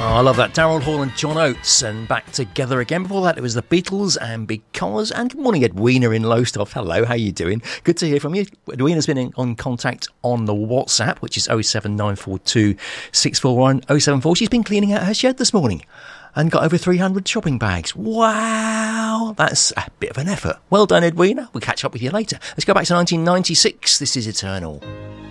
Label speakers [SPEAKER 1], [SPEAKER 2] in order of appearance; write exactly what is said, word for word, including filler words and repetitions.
[SPEAKER 1] Oh, I love that. Daryl Hall and John Oates, and back together again. Before that, it was the Beatles and Because. And good morning, Edwina in Lowestoft. Hello, how you doing? Good to hear from you. Edwina's been in on contact on the WhatsApp, which is oh seven nine four two six four one oh seven four. She's been cleaning out her shed this morning and got over three hundred shopping bags. Wow, that's a bit of an effort. Well done, Edwina. We'll catch up with you later. Let's go back to nineteen ninety-six. This is Eternal.